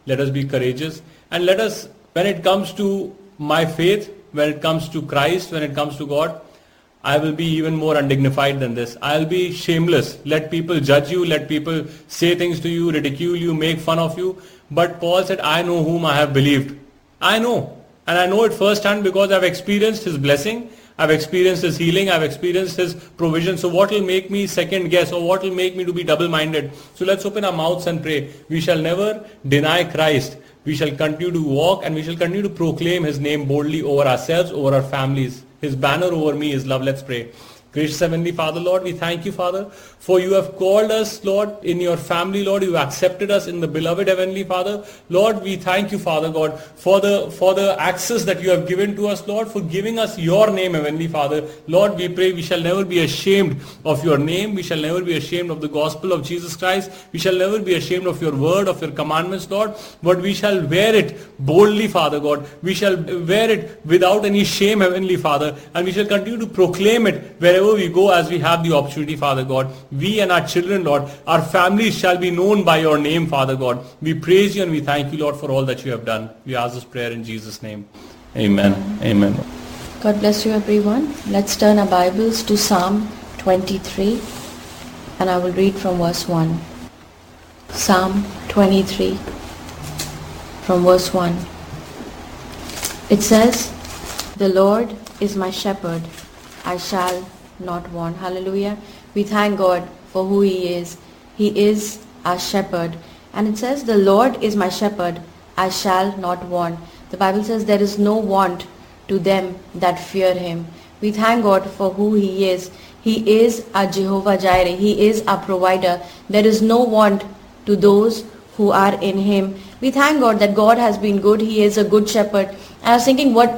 Let us be courageous. And let us, when it comes to my faith, when it comes to Christ, when it comes to God, I will be even more undignified than this. I'll be shameless. Let people judge you. Let people say things to you, ridicule you, make fun of you. But Paul said, I know whom I have believed. I know. And I know it firsthand because I've experienced his blessing. I've experienced his healing. I've experienced his provision. So what will make me second guess, or what will make me to be double-minded? So let's open our mouths and pray. We shall never deny Christ. We shall continue to walk and we shall continue to proclaim his name boldly over ourselves, over our families. His banner over me is love. Let's pray. Gracious Heavenly Father, Lord, we thank you, Father, for you have called us, Lord, in your family, Lord. You accepted us in the beloved Heavenly Father. Lord, we thank you, Father God, for the access that you have given to us, Lord, for giving us your name, Heavenly Father. Lord, we pray we shall never be ashamed of your name. We shall never be ashamed of the gospel of Jesus Christ. We shall never be ashamed of your word, of your commandments, Lord, but we shall wear it boldly, Father God. We shall wear it without any shame, Heavenly Father, and we shall continue to proclaim it wherever we go as we have the opportunity, Father God. We and our children, Lord, our families shall be known by your name, Father God. We praise you and we thank you, Lord, for all that you have done. We ask this prayer in Jesus' name. Amen. Amen. God bless you, everyone. Let's turn our Bibles to Psalm 23 and I will read from verse 1. Psalm 23 from verse 1. It says, "The Lord is my shepherd, I shall not want." Hallelujah. We thank God for who he is. He is our shepherd. And it says, "The Lord is my shepherd, I shall not want." The Bible says there is no want to them that fear him. We thank God for who he is. He is our Jehovah Jireh. He is our provider. There is no want to those who are in him. We thank God that God has been good. He is a good shepherd. And I was thinking, what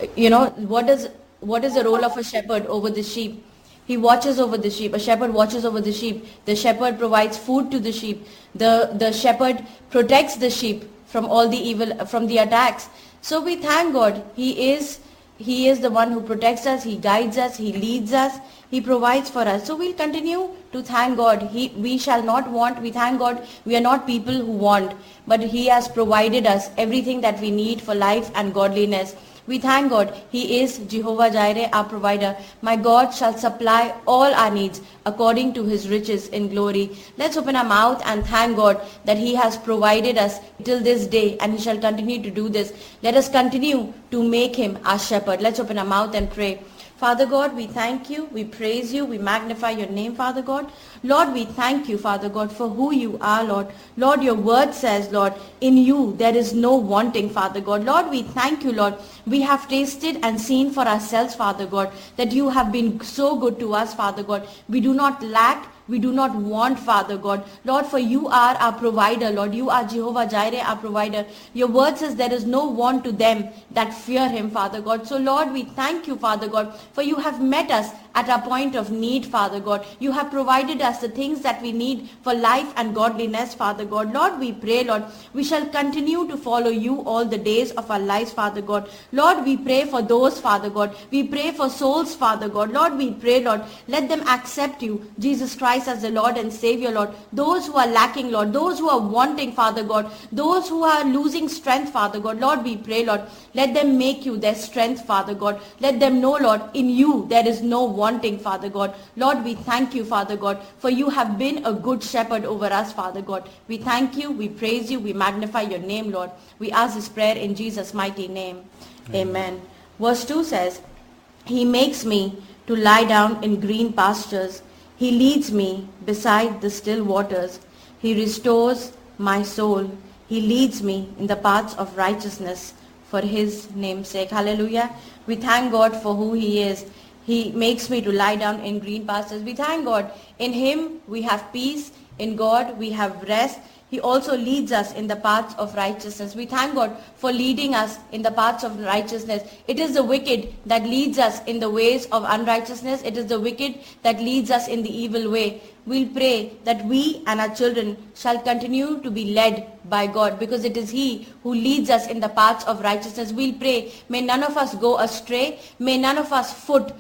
is the role of a shepherd over the sheep? He watches over the sheep. A shepherd watches over the sheep. The shepherd provides food to the sheep. The shepherd protects the sheep from all the evil, from the attacks. So we thank God. He is the one who protects us. He guides us. He leads us. He provides for us. So we'll continue to thank God. We shall not want. We thank God we are not people who want, but he has provided us everything that we need for life and godliness. We thank God. He is Jehovah Jireh, our provider. My God shall supply all our needs according to his riches in glory. Let's open our mouth and thank God that he has provided us till this day and he shall continue to do this. Let us continue to make him our shepherd. Let's open our mouth and pray. Father God, we thank you, we praise you, we magnify your name, Father God. Lord, we thank you, Father God, for who you are, Lord. Lord, your word says, Lord, in you there is no wanting, Father God. Lord, we thank you, Lord. We have tasted and seen for ourselves, Father God, that you have been so good to us, Father God. We do not lack. We do not want, Father God. Lord, for you are our provider, Lord. You are Jehovah Jireh, our provider. Your word says there is no want to them that fear him, Father God. So, Lord, we thank you, Father God, for you have met us at our point of need, Father God. You have provided us the things that we need for life and godliness, Father God. Lord, we pray, Lord, we shall continue to follow you all the days of our lives, Father God. Lord, we pray for those, Father God. We pray for souls, Father God. Lord, we pray, Lord, let them accept you, Jesus Christ, as the Lord and Savior, Lord. Those who are lacking, Lord, those who are wanting, Father God, those who are losing strength, Father God, Lord, we pray, Lord, let them make you their strength, Father God. Let them know, Lord, in you there is no wanting, Father God. Lord, we thank you, Father God, for you have been a good shepherd over us, Father God. We thank you, we praise you, we magnify your name, Lord. We ask this prayer in Jesus' mighty name. Amen. Verse 2 says, "He makes me to lie down in green pastures. He leads me beside the still waters. He restores my soul. He leads me in the paths of righteousness for his name's sake." Hallelujah. We thank God for who he is. He makes me to lie down in green pastures. We thank God. In him we have peace. In God we have rest. He also leads us in the paths of righteousness. We thank God for leading us in the paths of righteousness. It is the wicked that leads us in the ways of unrighteousness. It is the wicked that leads us in the evil way. we'll pray that we and our children shall continue to be led by God, because it is He who leads us in the paths of righteousness. We'll pray, may none of us go astray, may none of our foot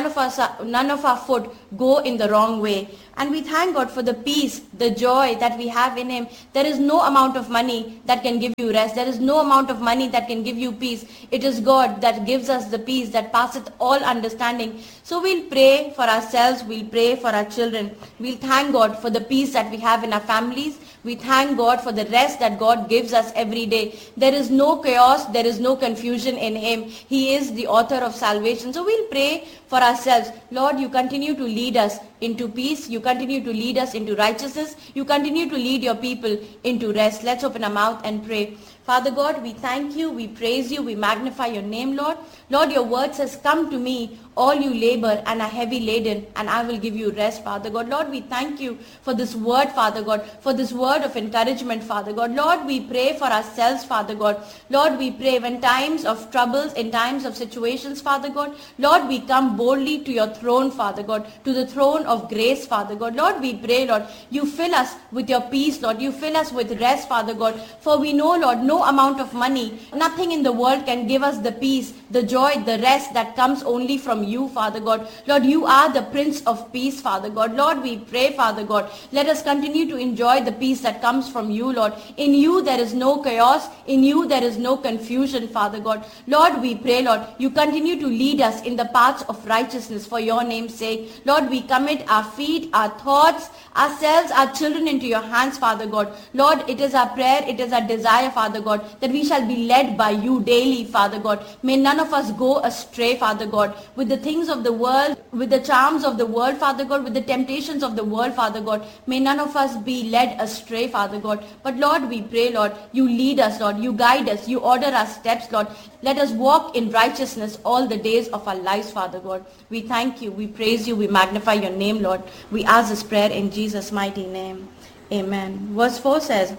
go in the wrong way. And we thank God for the peace, the joy that we have in Him. There is no amount of money that can give you rest. There is no amount of money that can give you peace. It is God that gives us the peace that passeth all understanding. So we'll pray for ourselves. We'll pray for our children. We'll thank God for the peace that we have in our families. We thank God for the rest that God gives us every day. There is no chaos. There is no confusion in Him. He is the author of salvation. So we'll pray for ourselves. Lord, you continue to lead us into peace. You continue to lead us into righteousness. You continue to lead your people into rest. Let's open our mouth and pray. Father God, we thank you, we praise you, we magnify your name, Lord. Lord, your word says, come to me, all you labor and are heavy laden, and I will give you rest, Father God. Lord, we thank you for this word, Father God, for this word of encouragement, Father God. Lord, we pray for ourselves, Father God. Lord, we pray when times of troubles, in times of situations, Father God. Lord, we come boldly to your throne, Father God, to the throne of grace, Father God. Lord, we pray, Lord, you fill us with your peace, Lord. You fill us with rest, Father God. For we know, Lord, no amount of money, nothing in the world can give us the peace, the joy, the rest that comes only from you, Father God. Lord, you are the Prince of Peace, Father God. Lord, we pray, Father God, let us continue to enjoy the peace that comes from you, Lord. In you there is no chaos. In you there is no confusion, Father God. Lord, we pray, Lord, you continue to lead us in the paths of righteousness for your name's sake. Lord, we commit our feet, our thoughts, ourselves, our children into your hands, Father God. Lord, it is our prayer, it is our desire, Father God, that we shall be led by you daily, Father God. May none of us go astray, Father God, with the things of the world, with the charms of the world, Father God, with the temptations of the world, Father God. May none of us be led astray, Father God. But Lord, we pray, Lord, you lead us, Lord, you guide us, you order our steps, Lord. Let us walk in righteousness all the days of our lives, Father God. We thank you, we praise you, we magnify your name, Lord. We ask this prayer in Jesus' mighty name. Amen. Verse 4 says,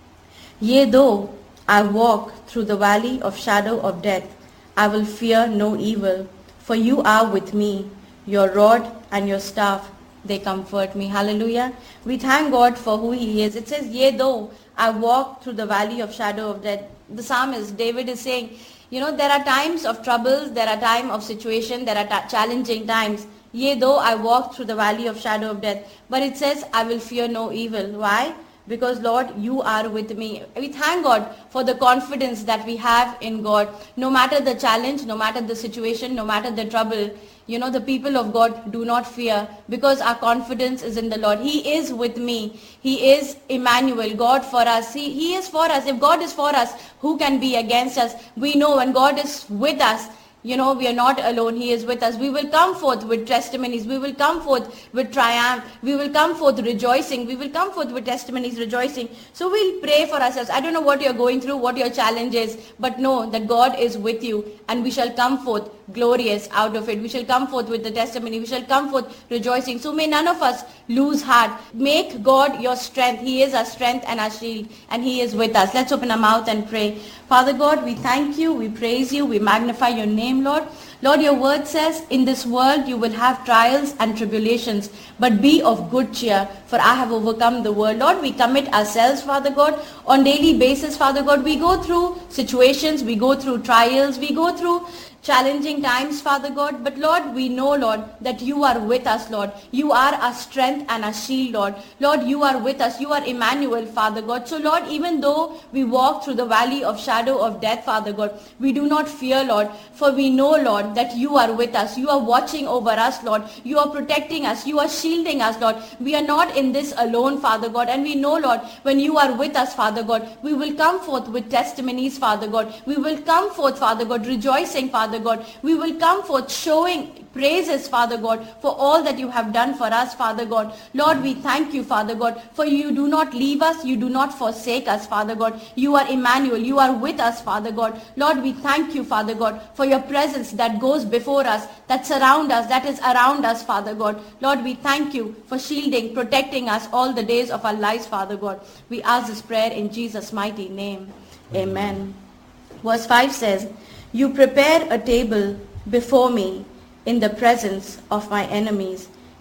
Yea, though I walk through the valley of shadow of death, I will fear no evil, for you are with me. Your rod and your staff, they comfort me. Hallelujah. We thank God for who He is. It says, Yea, though I walk through the valley of shadow of death. The psalmist, David, is saying, there are times of troubles, there are times of situation, there are challenging times. Yea, though I walk through the valley of shadow of death. But it says, I will fear no evil. Why? Because Lord, you are with me. We thank God for the confidence that we have in God. No matter the challenge, no matter the situation, no matter the trouble, the people of God do not fear, because our confidence is in the Lord. He is with me. He is Emmanuel, God for us. He is for us. If God is for us, who can be against us? We know when God is with us, we are not alone. He is with us. We will come forth with testimonies. We will come forth with triumph. We will come forth rejoicing. We will come forth with testimonies rejoicing. So we'll pray for ourselves. I don't know what you're going through, what your challenge is, but know that God is with you, and we shall come forth glorious out of it. We shall come forth with the testimony. We shall come forth rejoicing. So may none of us lose heart. Make God your strength. He is our strength and our shield, and He is with us. Let's open our mouth and pray. Father God, we thank you, we praise you, we magnify your name, Lord. Lord, your word says, in this world you will have trials and tribulations, but be of good cheer, for I have overcome the world. Lord, we commit ourselves, Father God, on daily basis, Father God. We go through situations, we go through trials, we go through challenging times, Father God. But Lord, we know, Lord, that you are with us, Lord. You are our strength and our shield, Lord. Lord, you are with us. You are Emmanuel, Father God. So Lord, even though we walk through the valley of shadow of death, Father God, we do not fear, Lord, for we know, Lord, that you are with us. You are watching over us, Lord. You are protecting us. You are shielding us, Lord. We are not in this alone, Father God. And we know, Lord, when you are with us, Father God, we will come forth with testimonies, Father God. We will come forth, Father God, rejoicing, Father God. We will come forth showing praises, Father God, for all that you have done for us, Father God. Lord, we thank you, Father God, for you do not leave us, you do not forsake us, Father God. You are Emmanuel, you are with us, Father God. Lord, we thank you, Father God, for your presence that goes before us, that surround us, that is around us, Father God. Lord, we thank you for shielding, protecting us all the days of our lives, Father God. We ask this prayer in Jesus' mighty name. Amen. Verse 5 says, you prepare a table before me in the presence of my enemies.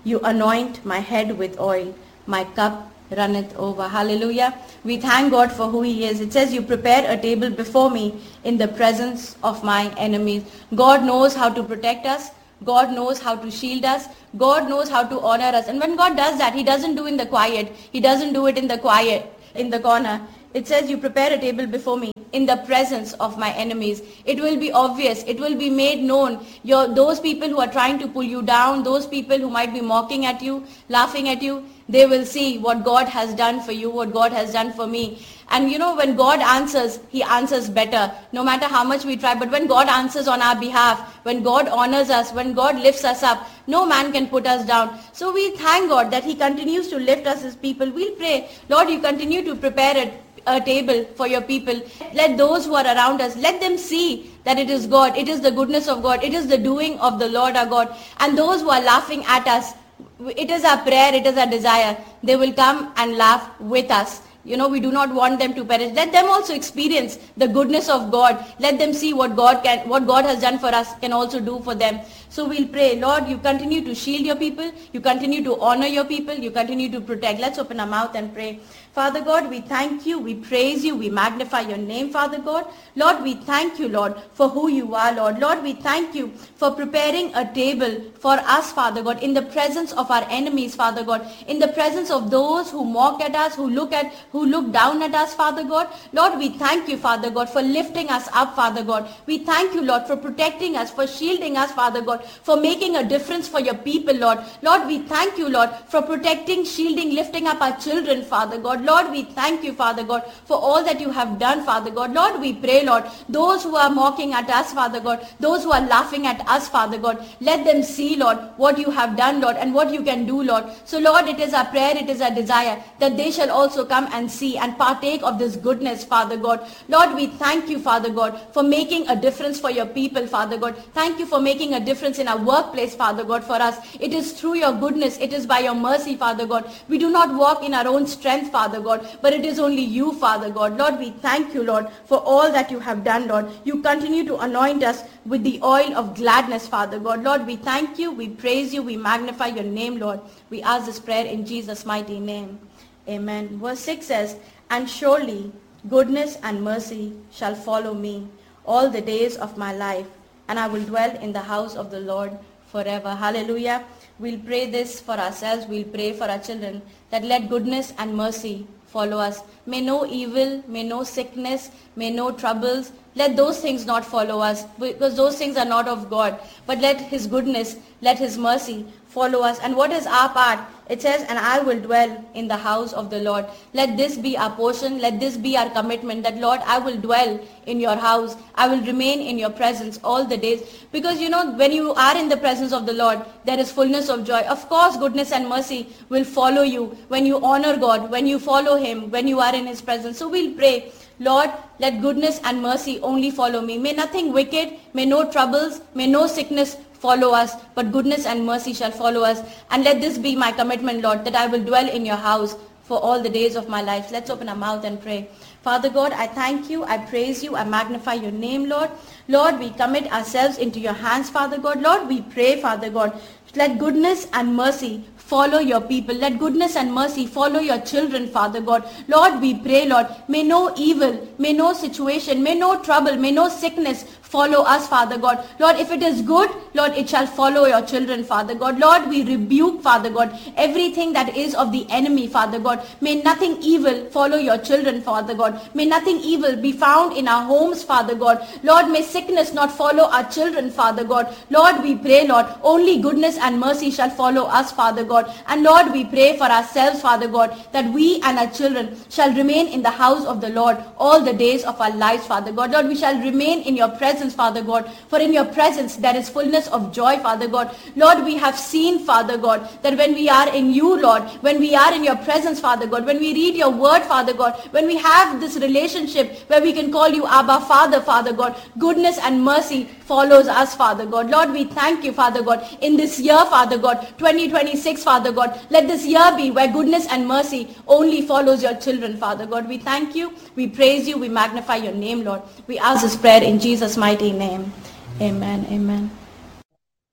You anoint my head with oil. My cup runneth over. Hallelujah. We thank God for who He is. It says, you prepare a table before me in the presence of my enemies. God knows how to protect us. God knows how to shield us. God knows how to honor us. And when God does that, He doesn't do in the quiet. He doesn't do it in the quiet, in the corner. It says, you prepare a table before me in the presence of my enemies. It will be obvious. It will be made known. Those people who are trying to pull you down, those people who might be mocking at you, laughing at you, they will see what God has done for you, what God has done for me. And you know, when God answers, He answers better, no matter how much we try. But when God answers on our behalf, when God honors us, when God lifts us up, no man can put us down. So we thank God that He continues to lift us as people. We'll pray, Lord, you continue to prepare a table for your people. Let those who are around us, let them see that it is God. It is the goodness of God. It is the doing of the Lord our God. And those who are laughing at us, it is our prayer, it is our desire. They will come and laugh with us. You know, we do not want them to perish. Let them also experience the goodness of God. Let them see what God has done for us can also do for them. So we'll pray, Lord, you continue to shield your people. You continue to honor your people. You continue to protect. Let's open our mouth and pray. Father God, we thank you, we praise you, we magnify your name, Father God. Lord, we thank you, Lord, for who you are, Lord. Lord, we thank you for preparing a table for us, Father God, in the presence of our enemies, Father God, in the presence of those who mock at us, who look down at us, Father God. Lord, we thank you, Father God, for lifting us up, Father God. We thank you, Lord, for protecting us, for shielding us, Father God, for making a difference for your people, Lord. Lord, we thank you, Lord, for protecting, shielding, lifting up our children, Father God. Lord, we thank you, Father God, for all that you have done, Father God. Lord, we pray, Lord, those who are mocking at us, Father God, those who are laughing at us, Father God, let them see, Lord, what you have done, Lord, and what you can do, Lord. So, Lord, it is our prayer, it is our desire that they shall also come and see and partake of this goodness, Father God. Lord, we thank you, Father God, for making a difference for your people, Father God. Thank you for making a difference in our workplace, Father God, for us. It is through your goodness, it is by your mercy, Father God. We do not walk in our own strength, Father God, but it is only you, Father God. Lord, we thank you, Lord, for all that you have done, Lord. You continue to anoint us with the oil of gladness, Father God. Lord, we thank you, we praise you, we magnify your name, Lord. We ask this prayer in Jesus' mighty name. Amen. Verse 6 says, and surely goodness and mercy shall follow me all the days of my life, and I will dwell in the house of the Lord forever. Hallelujah. We'll pray this for ourselves. We'll pray for our children, that let goodness and mercy follow us. May no evil, may no sickness, may no troubles, let those things not follow us, because those things are not of God. But let His goodness, let His mercy follow us. And what is our part? It says, and I will dwell in the house of the Lord. Let this be our portion. Let this be our commitment, that Lord, I will dwell in your house. I will remain in your presence all the days. Because you know, when you are in the presence of the Lord, there is fullness of joy. Of course, goodness and mercy will follow you when you honor God, when you follow Him, when you are in His presence. So we'll pray, Lord, let goodness and mercy only follow me. May nothing wicked, may no troubles, may no sickness follow us, but goodness and mercy shall follow us. And let this be my commitment, Lord, that I will dwell in your house for all the days of my life. Let's open our mouth and pray. Father God, I thank you, I praise you, I magnify your name, Lord. Lord, we commit ourselves into your hands, Father God. Lord, we pray, Father God, let goodness and mercy follow your people. Let goodness and mercy follow your children, Father God. Lord, we pray, Lord, may no evil, may no situation, may no trouble, may no sickness follow us, Father God. Lord, if it is good, Lord, it shall follow your children, Father God. Lord, we rebuke, Father God, everything that is of the enemy, Father God. May nothing evil follow your children, Father God. May nothing evil be found in our homes, Father God. Lord, may sickness not follow our children, Father God. Lord, we pray, Lord, only goodness and mercy shall follow us, Father God. And Lord, we pray for ourselves, Father God, that we and our children shall remain in the house of the Lord all the days of our lives, Father God. Lord, we shall remain in your presence, Father God, for in your presence there is fullness of joy, Father God. Lord, we have seen, Father God, that when we are in you, Lord, when we are in your presence, Father God, when we read your word, Father God, when we have this relationship where we can call you Abba, Father, Father God, goodness and mercy follows us, Father God. Lord, we thank you, Father God, in this year, Father God, 2026, Father God, let this year be where goodness and mercy only follows your children, Father God. We thank you, we praise you, we magnify your name, Lord. We ask this prayer in Jesus' mighty name. Amen. Amen.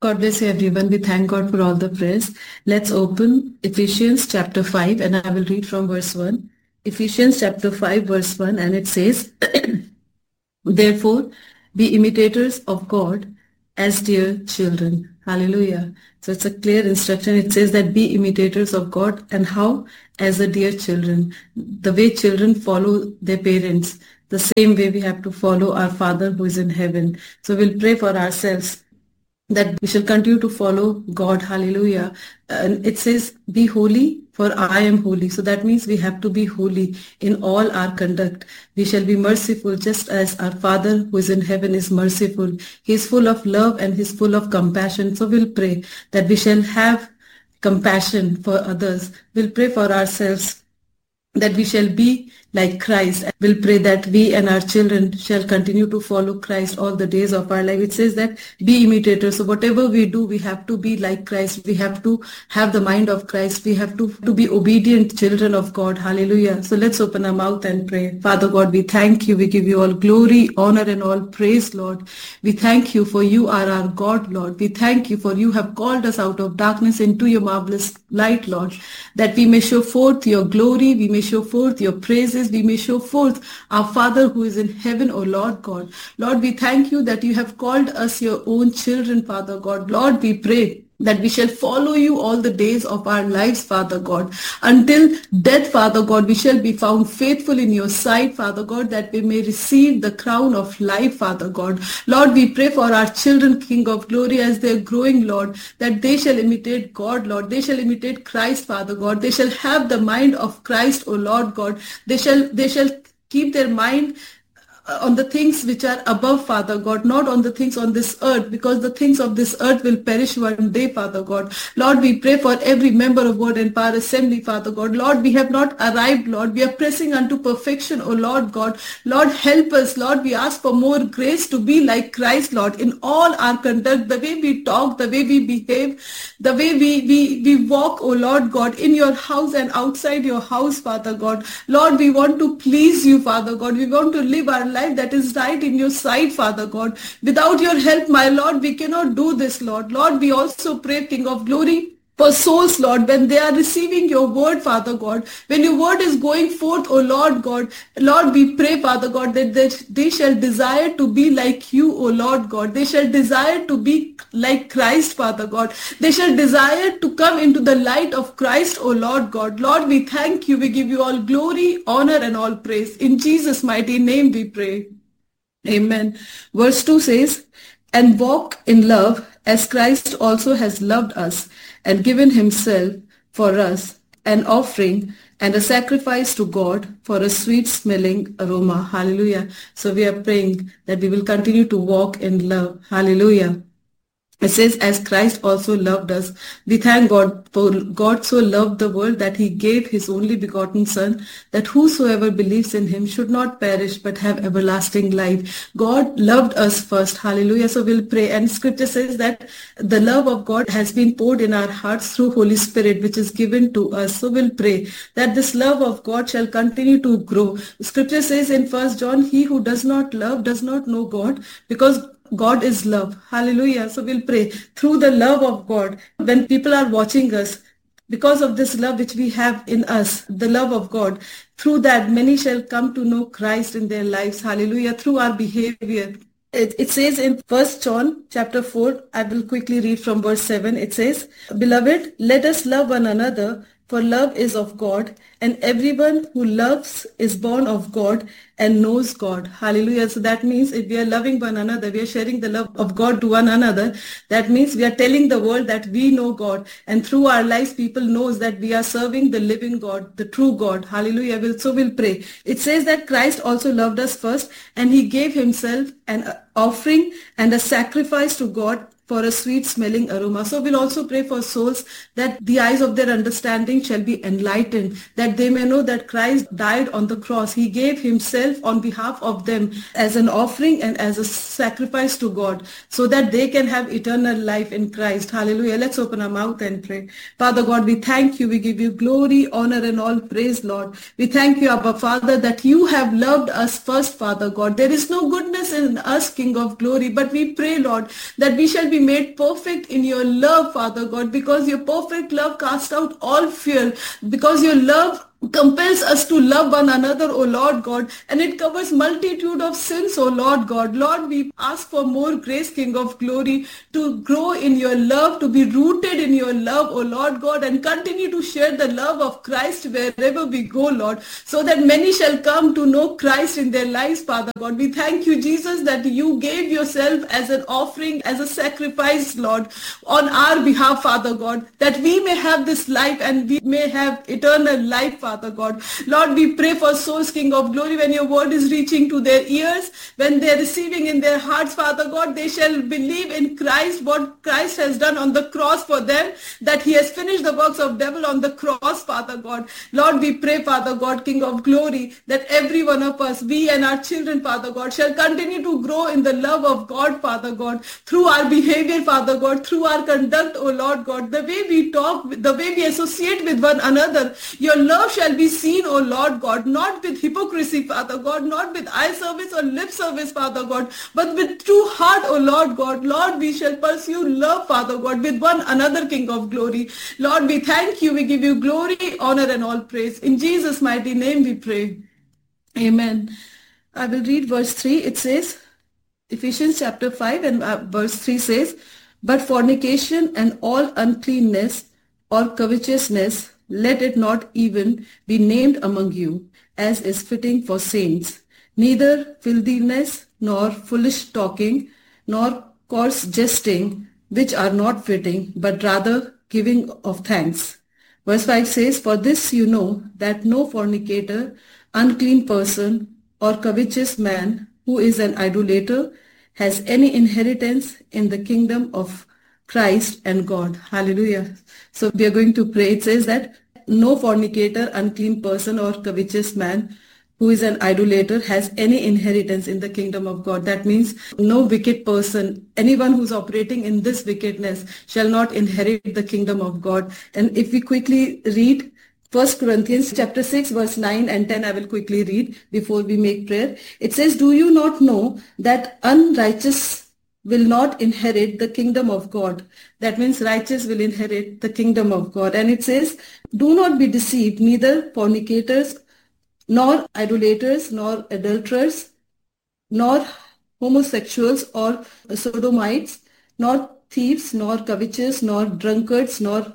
God bless you, everyone. We thank God for all the prayers. Let's open Ephesians chapter 5, and I will read from verse 1. Ephesians chapter 5, verse 1, and it says, Therefore, be imitators of God as dear children. Hallelujah. So it's a clear instruction. It says that be imitators of God, and how? As a dear children. The way children follow their parents, the same way we have to follow our Father who is in heaven. So we'll pray for ourselves that we shall continue to follow God. Hallelujah. And it says, be holy, for I am holy. So that means we have to be holy in all our conduct. We shall be merciful just as our Father who is in heaven is merciful. He is full of love and He is full of compassion. So we'll pray that we shall have compassion for others. We'll pray for ourselves that we shall be like Christ. We'll pray that we and our children shall continue to follow Christ all the days of our life. It says that be imitators. So whatever we do, we have to be like Christ. We have to have the mind of Christ. We have to be obedient children of God. Hallelujah. So let's open our mouth and pray. Father God, we thank you. We give you all glory, honor, and all praise, Lord. We thank you for you are our God, Lord. We thank you for you have called us out of darkness into your marvelous light, Lord, that we may show forth your glory. We may show forth your praises. We may show forth our Father who is in heaven, O Lord God. Lord, we thank you that you have called us your own children, Father God. Lord, we pray that we shall follow you all the days of our lives, Father God. Until death, Father God, we shall be found faithful in your sight, Father God, that we may receive the crown of life, Father God. Lord, we pray for our children, King of glory, as they are growing, Lord, that they shall imitate God, Lord. They shall imitate Christ, Father God. They shall have the mind of Christ, O Lord God. They shall keep their mind on the things which are above, Father God, not on the things on this earth, because the things of this earth will perish one day, Father God. Lord, we pray for every member of Word and Power Assembly, Father God. Lord, we have not arrived, Lord. We are pressing unto perfection, O Lord God. Lord, help us, Lord. We ask for more grace to be like Christ, Lord, in all our conduct, the way we talk, the way we behave, the way we walk, O Lord God, in your house and outside your house, Father God. Lord, we want to please you, Father God. We want to live our life that is right in your sight, Father God. Without your help, my Lord, we cannot do this, Lord. Lord, we also pray, King of glory, for souls, Lord, when they are receiving your word, Father God, when your word is going forth, O Lord God, Lord, we pray, Father God, that they shall desire to be like you, O Lord God. They shall desire to be like Christ, Father God. They shall desire to come into the light of Christ, O Lord God. Lord, we thank you. We give you all glory, honor, and all praise. In Jesus' mighty name we pray. Amen. Verse 2 says, and walk in love as Christ also has loved us and given himself for us, an offering and a sacrifice to God for a sweet smelling aroma. Hallelujah. So we are praying that we will continue to walk in love. Hallelujah. It says, as Christ also loved us. We thank God, for God so loved the world that he gave his only begotten Son, that whosoever believes in him should not perish but have everlasting life. God loved us first. Hallelujah. So we'll pray. And scripture says that the love of God has been poured in our hearts through Holy Spirit, which is given to us. So we'll pray that this love of God shall continue to grow. Scripture says in 1 John, he who does not love does not know God, because God is love. Hallelujah. So we'll pray through the love of God. When people are watching us, because of this love which we have in us, the love of God, through that many shall come to know Christ in their lives. Hallelujah. Through our behavior. It says in 1 John chapter 4, I will quickly read from verse 7. It says, Beloved, let us love one another, for love is of God, and everyone who loves is born of God and knows God. Hallelujah. So that means if we are loving one another, we are sharing the love of God to one another. That means we are telling the world that we know God, and through our lives people knows that we are serving the living God, the true God. Hallelujah. So we'll pray. It says that Christ also loved us first, and he gave himself an offering and a sacrifice to God for a sweet smelling aroma. So we'll also pray for souls that the eyes of their understanding shall be enlightened, that they may know that Christ died on the cross. He gave himself on behalf of them as an offering and as a sacrifice to God, so that they can have eternal life in Christ. Hallelujah. Let's open our mouth and pray. Father God, we thank you. We give you glory, honor, and all praise, Lord. We thank you, Abba Father, that you have loved us first, Father God. There is no goodness in us, King of glory, but we pray, Lord, that we shall be made perfect in your love, Father God, because your perfect love casts out all fear, because your love compels us to love one another, O Lord God, and it covers multitude of sins, O Lord God. Lord, we ask for more grace, King of glory, to grow in your love, to be rooted in your love, O Lord God, and continue to share the love of Christ wherever we go, Lord, so that many shall come to know Christ in their lives, Father God. We thank you, Jesus, that you gave yourself as an offering, as a sacrifice, Lord, on our behalf, Father God, that we may have this life and we may have eternal life, Father God. Lord, we pray for souls, King of glory, when your word is reaching to their ears, when they are receiving in their hearts, Father God, they shall believe in Christ, what Christ has done on the cross for them, that he has finished the works of devil on the cross, Father God. Lord, we pray, Father God, King of glory, that every one of us, we and our children, Father God, shall continue to grow in the love of God, Father God, through our behavior, Father God, through our conduct, O Lord God, the way we talk, the way we associate with one another. Your love shall be seen, O Lord God, not with hypocrisy, Father God, not with eye service or lip service, Father God, but with true heart, O Lord God. Lord, we shall pursue love, Father God, with one another, King of glory. Lord, we thank you. We give you glory, honor, and all praise. In Jesus' mighty name we pray. Amen. I will read verse 3. It says, Ephesians chapter 5 and verse 3 says, "But fornication and all uncleanness or covetousness, let it not even be named among you, as is fitting for saints, neither filthiness, nor foolish talking, nor coarse jesting, which are not fitting, but rather giving of thanks." Verse 5 says, "For this you know, that no fornicator, unclean person, or covetous man, who is an idolater, has any inheritance in the kingdom of Christ and God." Hallelujah. So we are going to pray. It says that no fornicator, unclean person, or covetous man who is an idolater has any inheritance in the kingdom of God. That means no wicked person, anyone who's operating in this wickedness shall not inherit the kingdom of God. And if we quickly read 1 Corinthians chapter 6 verse 9 and 10, I will quickly read before we make prayer. It says, "Do you not know that unrighteous will not inherit the kingdom of God?" That means righteous will inherit the kingdom of God. And it says, "Do not be deceived, neither fornicators, nor idolaters, nor adulterers, nor homosexuals, or sodomites, nor thieves, nor covetous, nor drunkards, nor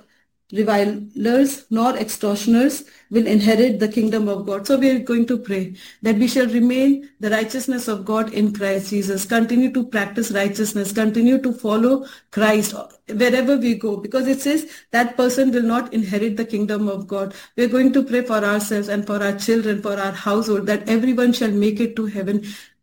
revilers, nor extortioners will inherit the kingdom of God." So we are going to pray that we shall remain the righteousness of God in Christ Jesus. Continue to practice righteousness. Continue to follow Christ wherever we go, because it says that person will not inherit the kingdom of God. We are going to pray for ourselves and for our children, for our household, that everyone shall make it to heaven.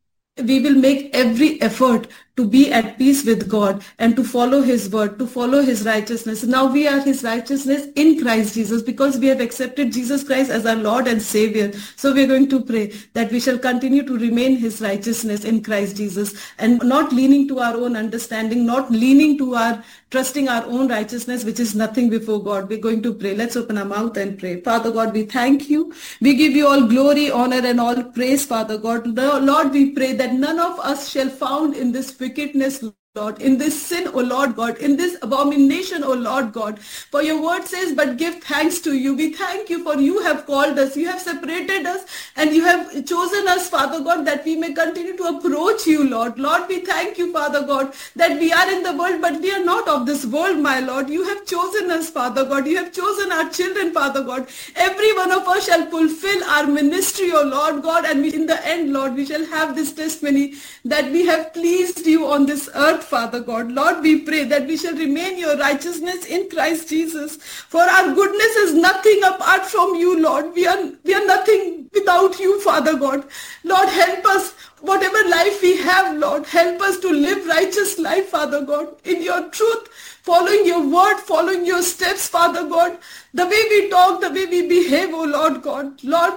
We will make every effort to be at peace with God and to follow his word, to follow his righteousness. Now we are his righteousness in Christ Jesus, because we have accepted Jesus Christ as our Lord and Savior. So we are going to pray that we shall continue to remain his righteousness in Christ Jesus, and not leaning to our own understanding, not leaning to our trusting our own righteousness, which is nothing before God. We're going to pray. Let's open our mouth and pray. Father God, we thank you. We give you all glory, honor, and all praise, Father God. Lord, we pray that none of us shall found in this wickedness, Lord, in this sin, O Lord God, in this abomination, O Lord God. For your word says, "But give thanks to you." We thank you, for you have called us, you have separated us, and you have chosen us, Father God, that we may continue to approach you, Lord. Lord, we thank you, Father God, that we are in the world, but we are not of this world, my Lord. You have chosen us, Father God. You have chosen our children, Father God. Every one of us shall fulfill our ministry, O Lord God, and in the end, Lord, we shall have this testimony that we have pleased you on this earth, Father God. Lord, we pray that we shall remain your righteousness in Christ Jesus. For our goodness is nothing apart from you, Lord. We are nothing without you, Father God. Lord, help us, whatever life we have, Lord, help us to live righteous life, Father God, in your truth, following your word, following your steps, Father God. The way we talk, the way we behave, oh Lord God. Lord,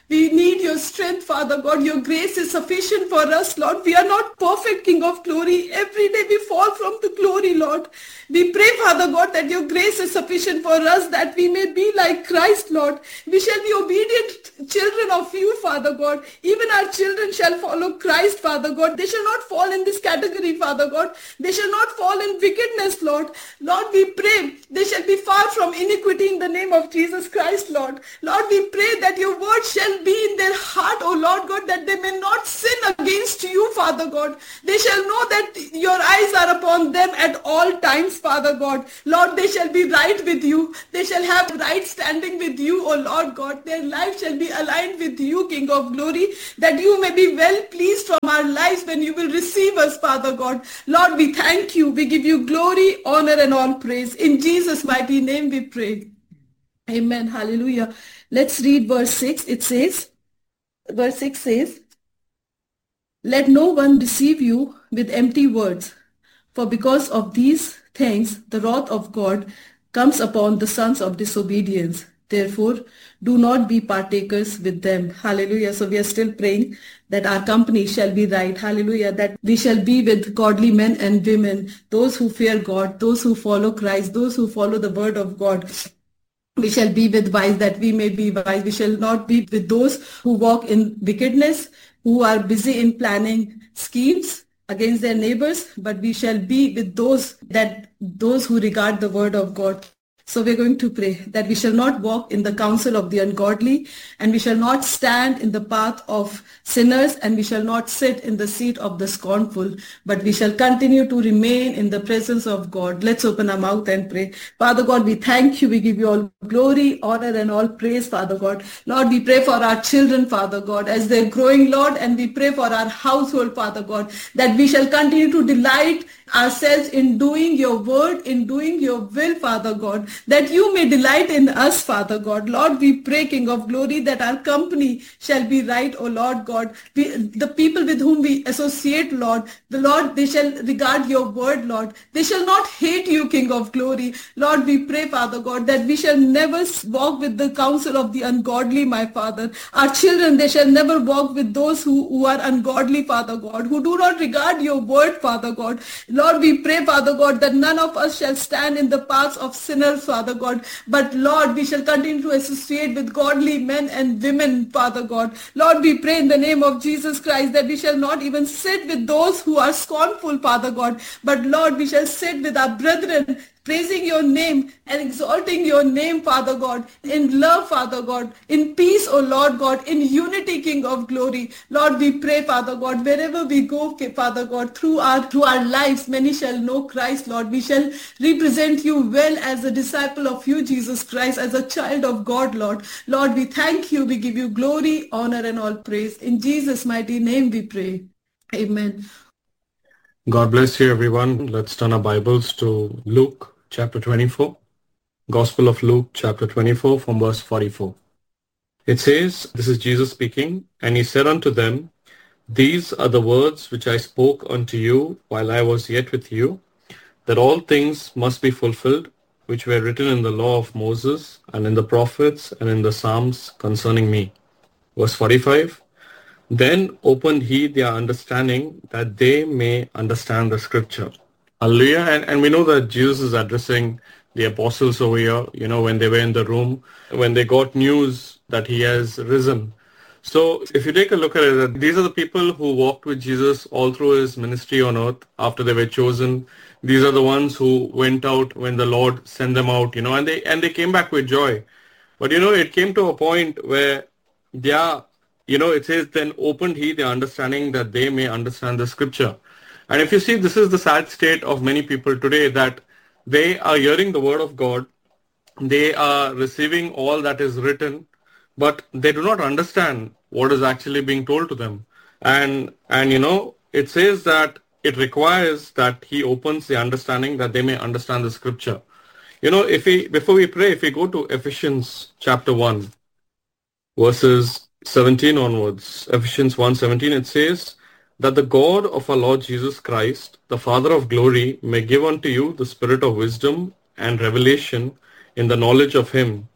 We need your strength, Father God. Your grace is sufficient for us, Lord. We are not perfect, King of glory. Every day we fall from the glory, Lord. We pray, Father God, that your grace is sufficient for us, that we may be like Christ, Lord. We shall be obedient children of you, Father God. Even our children shall follow Christ, Father God. They shall not fall in this category, Father God. They shall not fall in wickedness, Lord. Lord, we pray they shall be far from iniquity in the name of Jesus Christ, Lord. Lord, we pray that your word shall be in their heart, O Lord God, that they may not sin against you, Father God. They shall know that your eyes are upon them at all times, Father God. Lord, they shall be right with you. They shall have right standing with you, O Lord God. Their life shall be aligned with you, King of glory, that you may be well pleased from our lives when you will receive us, Father God. Lord, we thank you. We give you glory, honor, and all praise. In Jesus' mighty name we pray. Amen. Hallelujah. Let's read verse 6. It says, verse 6 says, let no one deceive you with empty words, for because of these things the wrath of God comes upon the sons of disobedience. Therefore, do not be partakers with them. Hallelujah. So we are still praying that our company shall be right. Hallelujah. That we shall be with godly men and women, those who fear God, those who follow Christ, those who follow the word of God. We shall be with wise, that we may be wise. We shall not be with those who walk in wickedness, who are busy in planning schemes against their neighbors, but we shall be with those who regard the word of God. So we're going to pray that we shall not walk in the counsel of the ungodly, and we shall not stand in the path of sinners, and we shall not sit in the seat of the scornful, but we shall continue to remain in the presence of God. Let's open our mouth and pray. Father God, we thank you. We give you all glory, honor, and all praise, Father God. Lord, we pray for our children, Father God, as they're growing, Lord, and we pray for our household, Father God, that we shall continue to delight ourselves in doing your word, in doing your will, Father God, that you may delight in us, Father God. Lord, we pray, King of glory, that our company shall be right, O Lord God. The people with whom we associate, Lord, they shall regard your word, Lord. They shall not hate you, King of glory. Lord, we pray, Father God, that we shall never walk with the counsel of the ungodly, my Father. Our children, they shall never walk with those who are ungodly, Father God, who do not regard your word, Father God. Lord, we pray, Father God, that none of us shall stand in the paths of sinners, Father God, but Lord, we shall continue to associate with godly men and women, Father God. Lord, we pray in the name of Jesus Christ that we shall not even sit with those who are scornful, Father God, but Lord, we shall sit with our brethren, praising your name and exalting your name, Father God, in love, Father God, in peace, O Lord God, in unity, King of glory. Lord, we pray, Father God, wherever we go, Father God, through our lives, many shall know Christ, Lord. We shall represent you well as a disciple of you, Jesus Christ, as a child of God, Lord. Lord, we thank you. We give you glory, honor, and all praise. In Jesus' mighty name we pray. Amen. God bless you, everyone. Let's turn our Bibles to Luke chapter 24. Gospel of Luke chapter 24 from verse 44. It says, this is Jesus speaking, and he said unto them, these are the words which I spoke unto you while I was yet with you, that all things must be fulfilled, which were written in the law of Moses, and in the prophets, and in the Psalms concerning me. Verse 45. Then opened he their understanding, that they may understand the scripture. Hallelujah. And we know that Jesus is addressing the apostles over here, when they were in the room, when they got news that he has risen. So if you take a look at it, these are the people who walked with Jesus all through his ministry on earth after they were chosen. These are the ones who went out when the Lord sent them out, and they came back with joy. But, it came to a point where it says, then opened he the understanding that they may understand the scripture. And if you see, this is the sad state of many people today, that they are hearing the word of God. They are receiving all that is written, but they do not understand what is actually being told to them. And it says that it requires that he opens the understanding that they may understand the scripture. Before we pray, if we go to Ephesians chapter 1, verses 17 onwards, Ephesians 1:17, it says that the God of our Lord Jesus Christ, the Father of glory, may give unto you the spirit of wisdom and revelation in the knowledge of him,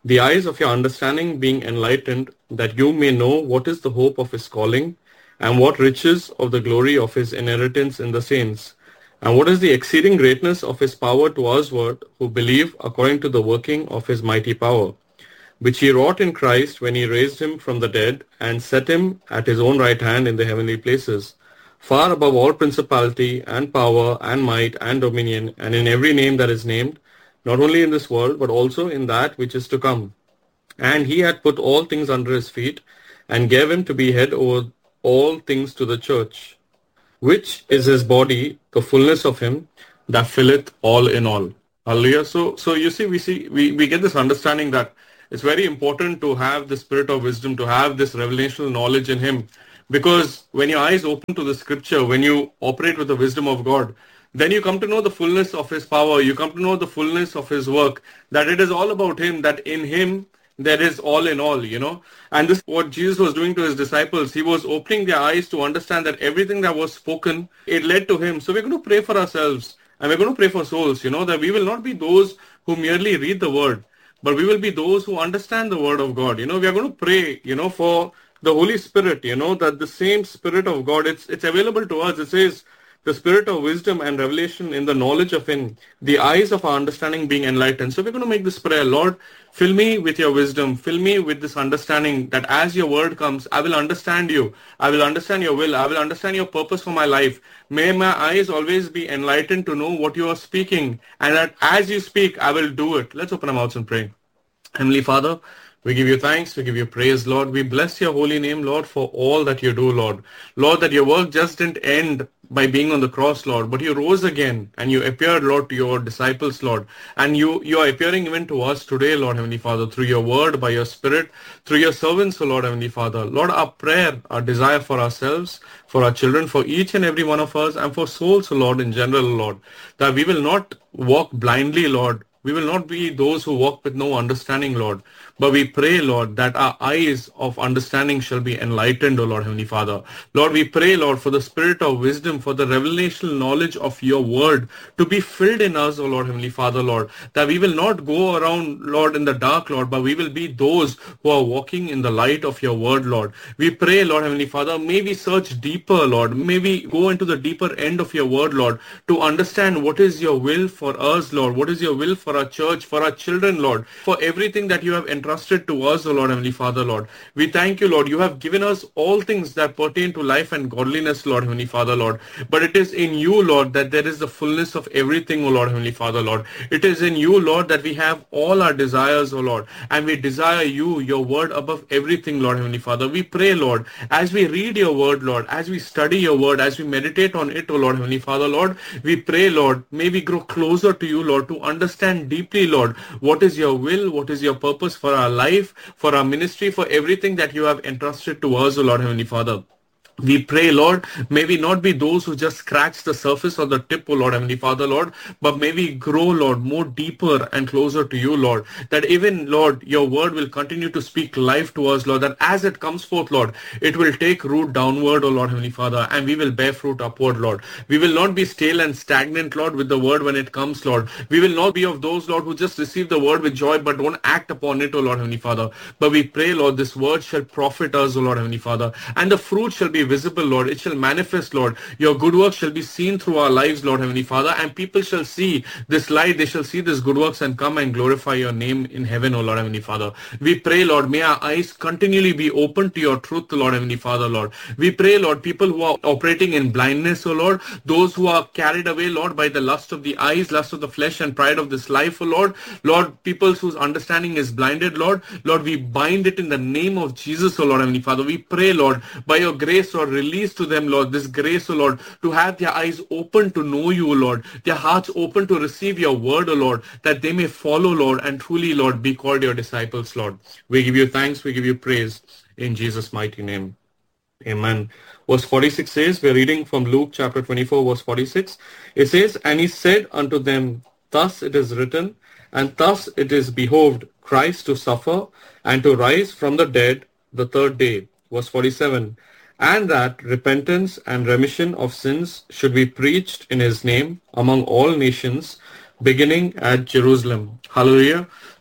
the eyes of your understanding being enlightened, that you may know what is the hope of his calling, and what riches of the glory of his inheritance in the saints, and what is the exceeding greatness of his power to usward who believe, according to the working of his mighty power, which he wrought in Christ when he raised him from the dead and set him at his own right hand in the heavenly places, far above all principality and power and might and dominion, and in every name that is named, not only in this world, but also in that which is to come. And he had put all things under his feet, and gave him to be head over all things to the church, which is his body, the fullness of him that filleth all in all. Hallelujah. So you see, we get this understanding that it's very important to have the spirit of wisdom, to have this revelational knowledge in him. Because when your eyes open to the scripture, when you operate with the wisdom of God, then you come to know the fullness of his power. You come to know the fullness of his work, that it is all about him, that in him there is all in all, And this is what Jesus was doing to his disciples. He was opening their eyes to understand that everything that was spoken, it led to him. So we're going to pray for ourselves, and we're going to pray for souls, that we will not be those who merely read the word, but we will be those who understand the word of God. We are going to pray, for the Holy Spirit, that the same Spirit of God, it's available to us. It says, the spirit of wisdom and revelation in the knowledge of him, the eyes of our understanding being enlightened. So we're going to make this prayer. Lord, fill me with your wisdom. Fill me with this understanding that as your word comes, I will understand you. I will understand your will. I will understand your purpose for my life. May my eyes always be enlightened to know what you are speaking, and that as you speak, I will do it. Let's open our mouths and pray. Heavenly Father, we give you thanks, we give you praise, Lord. We bless your holy name, Lord, for all that you do, Lord. Lord, that your work just didn't end by being on the cross, Lord, but you rose again and you appeared, Lord, to your disciples, Lord. And you are appearing even to us today, Lord, Heavenly Father, through your word, by your spirit, through your servants, O Lord, Heavenly Father. Lord, our prayer, our desire for ourselves, for our children, for each and every one of us, and for souls, O Lord, in general, Lord, that we will not walk blindly, Lord. We will not be those who walk with no understanding, Lord. But we pray, Lord, that our eyes of understanding shall be enlightened, O Lord, Heavenly Father. Lord, we pray, Lord, for the spirit of wisdom, for the revelational knowledge of your word to be filled in us, O Lord, Heavenly Father, Lord, that we will not go around, Lord, in the dark, Lord, but we will be those who are walking in the light of your word, Lord. We pray, Lord, Heavenly Father, may we search deeper, Lord. May we go into the deeper end of your word, Lord, to understand what is your will for us, Lord. What is your will for our church, for our children, Lord, for everything that you have entrusted to us, O Lord, Heavenly Father, Lord. We thank you, Lord. You have given us all things that pertain to life and godliness, Lord, Heavenly Father, Lord. But it is in you, Lord, that there is the fullness of everything, O Lord, Heavenly Father, Lord. It is in you, Lord, that we have all our desires, O Lord, and we desire you, your word above everything, Lord, Heavenly Father. We pray, Lord, as we read your word, Lord, as we study your word, as we meditate on it, O Lord, Heavenly Father, Lord, we pray, Lord, may we grow closer to you, Lord, to understand deeply, Lord, what is your will, what is your purpose for our life, for our ministry, for everything that you have entrusted to us, O Lord, Heavenly Father. We pray, Lord, may we not be those who just scratch the surface or the tip, O Lord, Heavenly Father, Lord, but may we grow, Lord, more deeper and closer to you, Lord, that even, Lord, your word will continue to speak life to us, Lord, that as it comes forth, Lord, it will take root downward, O Lord, Heavenly Father, and we will bear fruit upward, Lord. We will not be stale and stagnant, Lord, with the word when it comes, Lord. We will not be of those, Lord, who just receive the word with joy but don't act upon it, O Lord, Heavenly Father. But we pray, Lord, this word shall profit us, O Lord, Heavenly Father, and the fruit shall be visible, Lord. It shall manifest, Lord. Your good works shall be seen through our lives, Lord, Heavenly Father, and people shall see this light. They shall see this good works and come and glorify your name in heaven, O Lord, Heavenly Father. We pray, Lord, may our eyes continually be open to your truth, Lord, Heavenly Father, Lord. We pray, Lord, people who are operating in blindness, O Lord, those who are carried away, Lord, by the lust of the eyes, lust of the flesh, and pride of this life, O Lord. Lord, people whose understanding is blinded, Lord, we bind it in the name of Jesus, O Lord, Heavenly Father. We pray, Lord, by your grace, Lord, release to them, Lord, this grace, O Lord, to have their eyes open to know you, O Lord, their hearts open to receive your word, O Lord, that they may follow, Lord, and truly, Lord, be called your disciples, Lord. We give you thanks, we give you praise in Jesus' mighty name. Amen. Verse 46 says, we're reading from Luke chapter 24, verse 46. It says, and he said unto them, thus it is written, and thus it is behoved Christ to suffer and to rise from the dead the third day. Verse 47. And that repentance and remission of sins should be preached in his name among all nations, beginning at Jerusalem. Hallelujah.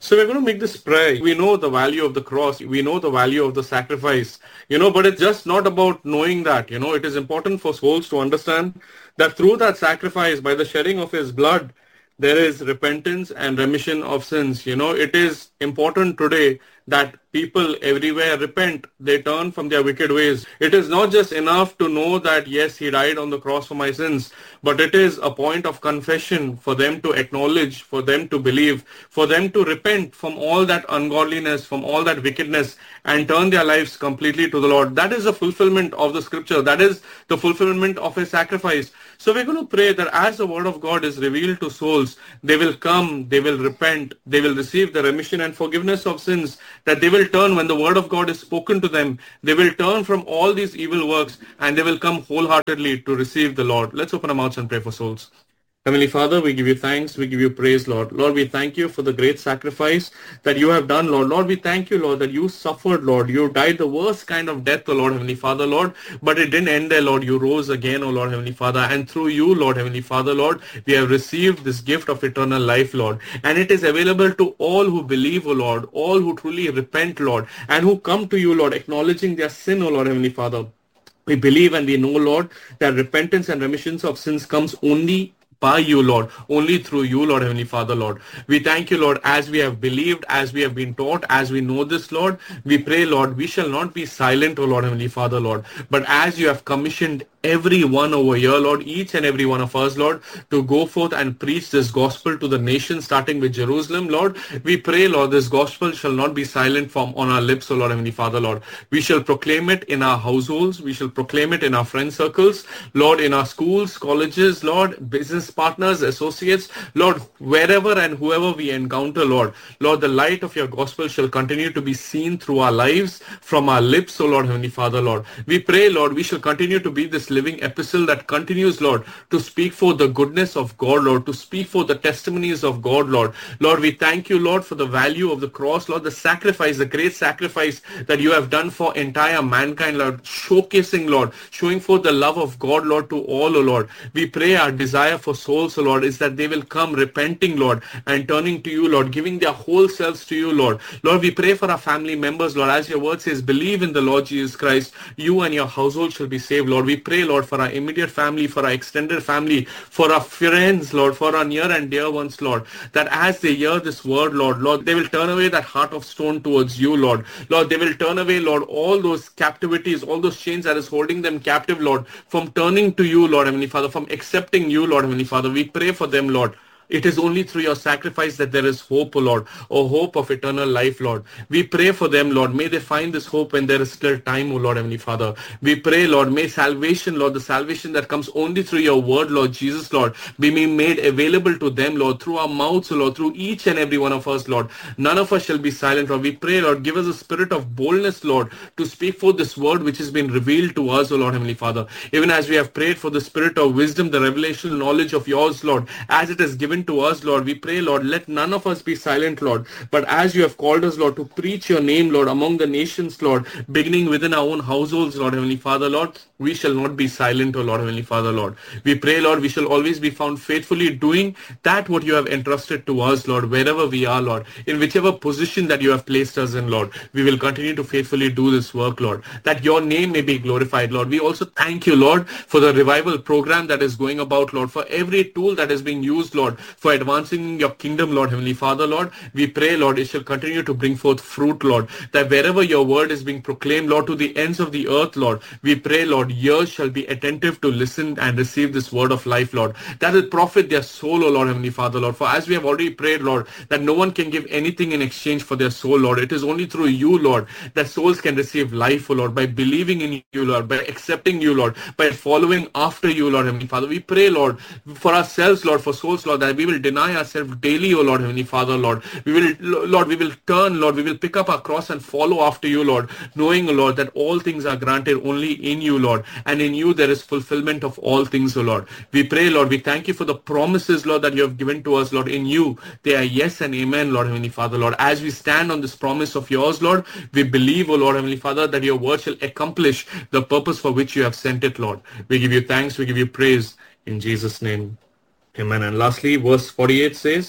So we're going to make this prayer. We know the value of the cross. We know the value of the sacrifice, but it's just not about knowing that, it is important for souls to understand that through that sacrifice, by the shedding of his blood, there is repentance and remission of sins. It is important today that people everywhere repent. They turn from their wicked ways. It is not just enough to know that, yes, he died on the cross for my sins, but it is a point of confession for them to acknowledge, for them to believe, for them to repent from all that ungodliness, from all that wickedness, and turn their lives completely to the Lord. That is the fulfillment of the scripture. That is the fulfillment of his sacrifice. So we're going to pray that as the word of God is revealed to souls, they will come, they will repent, they will receive the remission and forgiveness of sins, that they will turn when the word of God is spoken to them. They will turn from all these evil works and they will come wholeheartedly to receive the Lord. Let's open our mouths and pray for souls. Heavenly Father, we give you thanks, we give you praise, Lord. Lord, we thank you for the great sacrifice that you have done, Lord. Lord, we thank you, Lord, that you suffered, Lord. You died the worst kind of death, O Lord, Heavenly Father, Lord. But it didn't end there, Lord. You rose again, O Lord, Heavenly Father. And through you, Lord, Heavenly Father, Lord, we have received this gift of eternal life, Lord. And it is available to all who believe, O Lord, all who truly repent, Lord, and who come to you, Lord, acknowledging their sin, O Lord, Heavenly Father. We believe and we know, Lord, that repentance and remissions of sins comes only by you, Lord, only through you, Lord, Heavenly Father, Lord. We thank you, Lord, as we have believed, as we have been taught, as we know this, Lord. We pray, Lord, we shall not be silent, O Lord, Heavenly Father, Lord. But as you have commissioned everyone over here, Lord, each and every one of us, Lord, to go forth and preach this gospel to the nation, starting with Jerusalem, Lord. We pray, Lord, this gospel shall not be silent from on our lips, O Lord, Heavenly Father, Lord. We shall proclaim it in our households. We shall proclaim it in our friend circles, Lord, in our schools, colleges, Lord, business partners, associates, Lord, wherever and whoever we encounter, Lord. Lord, the light of your gospel shall continue to be seen through our lives, from our lips, O Lord, Heavenly Father, Lord. We pray, Lord, we shall continue to be this living epistle that continues, Lord, to speak for the goodness of God, Lord, to speak for the testimonies of God, Lord. Lord, we thank you, Lord, for the value of the cross, Lord, the sacrifice, the great sacrifice that you have done for entire mankind, Lord, showcasing, Lord, showing forth the love of God, Lord, to all, O Lord. We pray our desire for souls, O Lord, is that they will come repenting, Lord, and turning to you, Lord, giving their whole selves to you, Lord. Lord, we pray for our family members, Lord, as your word says, believe in the Lord Jesus Christ, you and your household shall be saved, Lord. We pray, Lord, for our immediate family, for our extended family, for our friends, Lord, for our near and dear ones, Lord, that as they hear this word, Lord, they will turn away that heart of stone towards you, Lord. Lord, they will turn away, Lord, all those captivities, all those chains that is holding them captive, Lord, from turning to you, Lord, Heavenly Father, from accepting you, Lord, Heavenly Father. We pray for them, Lord. It is only through your sacrifice that there is hope, O Lord, or hope of eternal life, Lord. We pray for them, Lord. May they find this hope when there is still time, O Lord, Heavenly Father. We pray, Lord, may salvation, Lord, the salvation that comes only through your word, Lord Jesus, Lord, be made available to them, Lord, through our mouths, O Lord, through each and every one of us, Lord. None of us shall be silent, Lord. We pray, Lord, give us a spirit of boldness, Lord, to speak forth this word which has been revealed to us, O Lord, Heavenly Father. Even as we have prayed for the spirit of wisdom, the revelation knowledge of yours, Lord, as it is given to us, Lord, we pray, Lord, let none of us be silent, Lord, but as you have called us, Lord, to preach your name, Lord, among the nations, Lord, beginning within our own households, Lord, Heavenly Father, Lord, we shall not be silent, O Lord, Heavenly Father, Lord. We pray, Lord, we shall always be found faithfully doing that what you have entrusted to us, Lord, wherever we are, Lord, in whichever position that you have placed us in, Lord. We will continue to faithfully do this work, Lord, that your name may be glorified, Lord. We also thank you, Lord, for the revival program that is going about, Lord, for every tool that is being used, Lord, for advancing your kingdom, Lord, Heavenly Father, Lord. We pray, Lord, it shall continue to bring forth fruit, Lord, that wherever your word is being proclaimed, Lord, to the ends of the earth, Lord, we pray, Lord, ears shall be attentive to listen and receive this word of life, Lord, that will profit their soul, O Lord, Heavenly Father, Lord. For as we have already prayed, Lord, that no one can give anything in exchange for their soul, Lord. It is only through you, Lord, that souls can receive life, O Lord, by believing in you, Lord, by accepting you, Lord, by following after you, Lord, Heavenly Father. We pray, Lord, for ourselves, Lord, for souls, Lord, that we will deny ourselves daily, O Lord, Heavenly Father, Lord. We will turn, Lord, we will pick up our cross and follow after you, Lord, knowing, Lord, that all things are granted only in you, Lord, and in you there is fulfillment of all things, O Lord. We pray, Lord, we thank you for the promises, Lord, that you have given to us, Lord. In you they are yes and amen, Lord, Heavenly Father, Lord. As we stand on this promise of yours, Lord, we believe, O Lord, Heavenly Father, that your word shall accomplish the purpose for which you have sent it, Lord. We give you thanks, we give you praise in Jesus' name. Amen. And lastly, verse 48 says,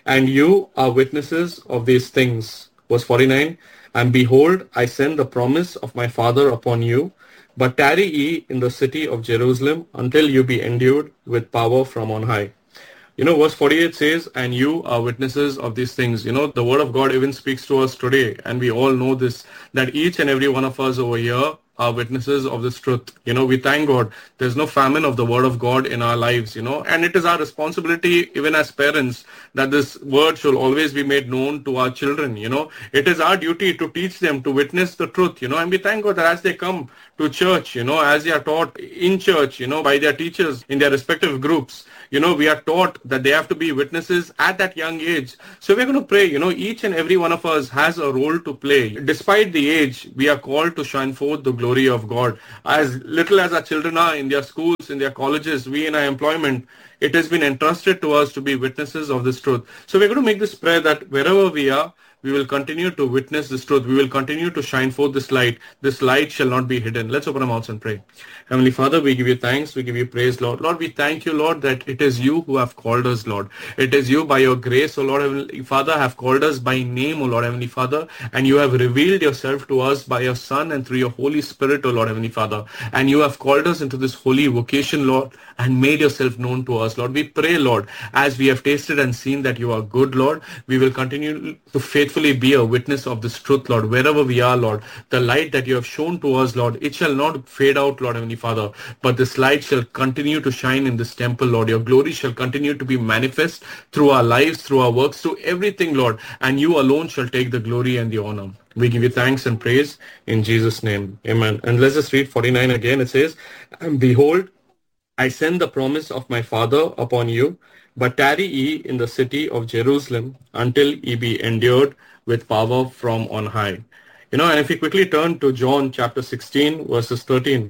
and you are witnesses of these things. Verse 49, and behold, I send the promise of my Father upon you, but tarry ye in the city of Jerusalem until you be endued with power from on high. Verse 48 says, and you are witnesses of these things. The word of God even speaks to us today, and we all know this, that each and every one of us over here are witnesses of this truth. We thank God there's no famine of the word of God in our lives, and it is our responsibility, even as parents, that this word shall always be made known to our children. It is our duty to teach them, to witness the truth, and we thank God that as they come to church, as they are taught in church, by their teachers in their respective groups, we are taught that they have to be witnesses at that young age. So we're going to pray, each and every one of us has a role to play. Despite the age, we are called to shine forth the glory of God. As little as our children are in their schools, in their colleges, we in our employment, it has been entrusted to us to be witnesses of this truth. So we're going to make this prayer that wherever we are, we will continue to witness this truth. We will continue to shine forth this light. This light shall not be hidden. Let's open our mouths and pray. Heavenly Father, we give you thanks. We give you praise, Lord. Lord, we thank you, Lord, that it is you who have called us, Lord. It is you by your grace, O Lord, Heavenly Father, have called us by name, O Lord, Heavenly Father, and you have revealed yourself to us by your Son and through your Holy Spirit, O Lord, Heavenly Father. And you have called us into this holy vocation, Lord, and made yourself known to us, Lord. We pray, Lord, as we have tasted and seen that you are good, Lord, we will continue to faithfully be a witness of this truth, Lord, wherever we are, Lord. The light that you have shown to us, Lord, it shall not fade out, Lord, Heavenly Father, but this light shall continue to shine in this temple, Lord. Your glory shall continue to be manifest through our lives, through our works, through everything, Lord, and you alone shall take the glory and the honor. We give you thanks and praise in Jesus' name. Amen. And let's just read 49 again. It says, and behold, I send the promise of my Father upon you, but tarry ye in the city of Jerusalem until ye be endued with power from on high. And if we quickly turn to John chapter 16, verses 13,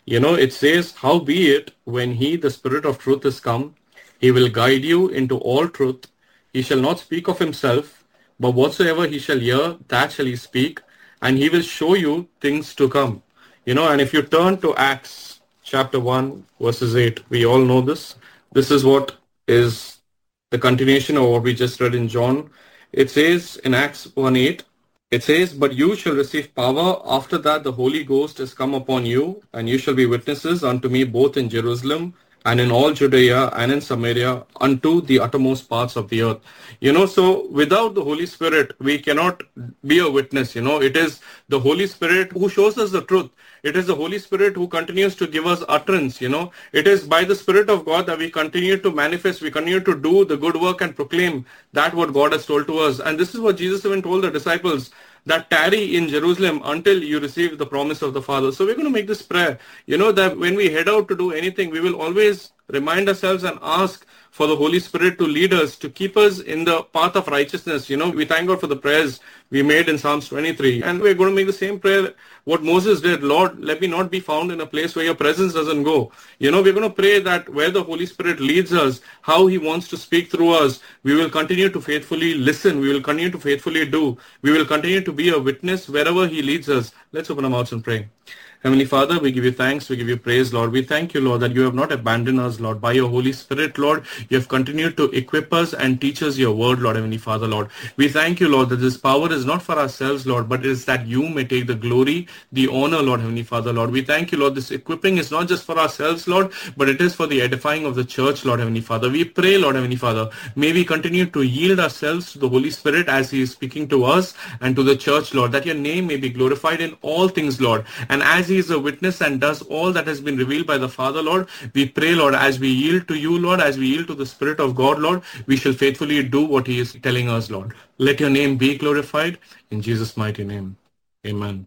it says, howbeit, when he, the Spirit of truth, is come, he will guide you into all truth. He shall not speak of himself, but whatsoever he shall hear, that shall he speak, and he will show you things to come. And if you turn to Acts chapter 1, verses 8, we all know this. This is what is the continuation of what we just read in John. It says in Acts 1:8, it says, but you shall receive power after that the Holy Ghost is come upon you, and you shall be witnesses unto me both in Jerusalem and in all Judea and in Samaria unto the uttermost parts of the earth. So without the Holy Spirit, we cannot be a witness. It is the Holy Spirit who shows us the truth. It is the Holy Spirit who continues to give us utterance. It is by the Spirit of God that we continue to manifest, we continue to do the good work and proclaim that what God has told to us. And this is what Jesus even told the disciples, that tarry in Jerusalem until you receive the promise of the Father. So we're going to make this prayer, that when we head out to do anything, we will always remind ourselves and ask for the Holy Spirit to lead us, to keep us in the path of righteousness. We thank God for the prayers we made in Psalms 23. And we're going to make the same prayer what Moses did. Lord, let me not be found in a place where your presence doesn't go. We're going to pray that where the Holy Spirit leads us, how he wants to speak through us, we will continue to faithfully listen. We will continue to faithfully do. We will continue to be a witness wherever he leads us. Let's open our mouths and pray. Heavenly Father, we give you thanks, we give you praise, Lord. We thank you, Lord, that you have not abandoned us, Lord. By your Holy Spirit, Lord, you have continued to equip us and teach us your word, Lord, Heavenly Father, Lord. We thank you, Lord, that this power is not for ourselves, Lord, but it is that you may take the glory, the honor, Lord, Heavenly Father, Lord. We thank you, Lord, this equipping is not just for ourselves, Lord, but it is for the edifying of the church, Lord, Heavenly Father. We pray, Lord, Heavenly Father, may we continue to yield ourselves to the Holy Spirit as he is speaking to us and to the church, Lord, that your name may be glorified in all things, Lord. And as he is a witness and does all that has been revealed by the Father, Lord, we pray, Lord, as we yield to you, Lord, as we yield to the Spirit of God, Lord, we shall faithfully do what he is telling us, Lord. Let your name be glorified in Jesus' mighty name. Amen.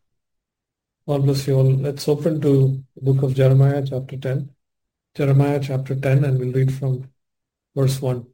God bless you all. Let's open to the book of Jeremiah chapter 10. Jeremiah chapter 10, and we'll read from verse 1.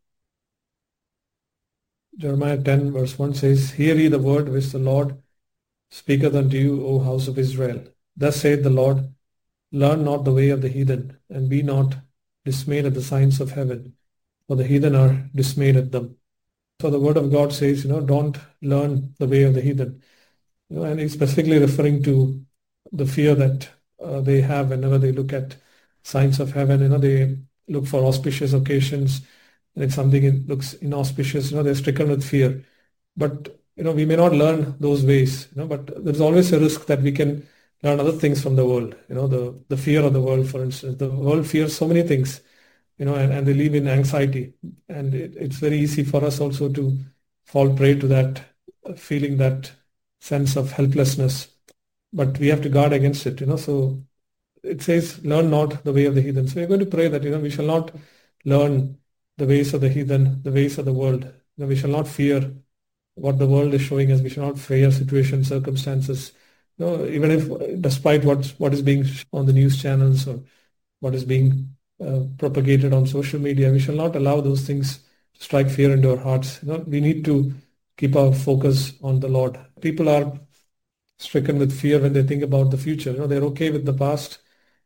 Jeremiah 10 verse 1 says, hear ye the word which the Lord speaketh unto you, O house of Israel. Thus saith the Lord, learn not the way of the heathen, and be not dismayed at the signs of heaven, for the heathen are dismayed at them. So the word of God says, don't learn the way of the heathen. And he's specifically referring to the fear that they have whenever they look at signs of heaven. They look for auspicious occasions, and if something looks inauspicious, they're stricken with fear. But we may not learn those ways, but there's always a risk that we can learn other things from the world. The fear of the world, for instance. The world fears so many things, and they live in anxiety. And it's very easy for us also to fall prey to that feeling, that sense of helplessness. But we have to guard against it, So it says, learn not the way of the heathen. So we're going to pray that, we shall not learn the ways of the heathen, the ways of the world. We shall not fear what the world is showing us. We shall not fear situations, circumstances. Even if, despite what is being on the news channels or what is being propagated on social media, we shall not allow those things to strike fear into our hearts. We need to keep our focus on the Lord. People are stricken with fear when they think about the future. They're okay with the past.